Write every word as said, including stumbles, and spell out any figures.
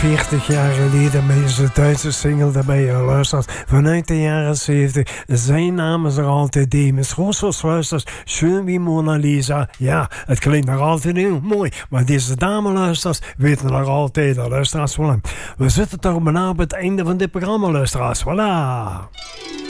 veertig jaar geleden met deze Duitse single daarbij luistert. Vanuit de jaren zeventig. Zijn naam is er altijd Demis. Roosvals luistert. Schön wie Mona Lisa. Ja, het klinkt nog altijd heel mooi. Maar deze dame luistert weten nog altijd. Luisteraars, voilà. We zitten toch bijna op het einde van dit programma, luisteraars. Voilà.